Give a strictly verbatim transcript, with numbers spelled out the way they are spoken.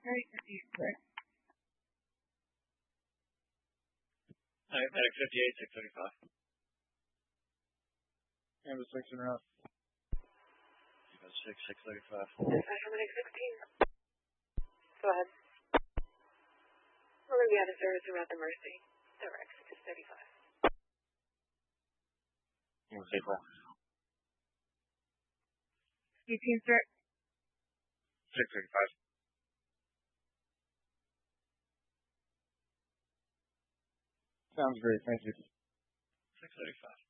Right, right. All right, medic fifty-eight, six thirty-five. Ambulance six and a half. six, six thirty-five. Medic sixteen. Go ahead. We're going to be out of service around the Mercy. Direct, six thirty-five. Ambulance eight four. eighteen, sir. six thirty-five. Sounds great, thank you. six thirty-five.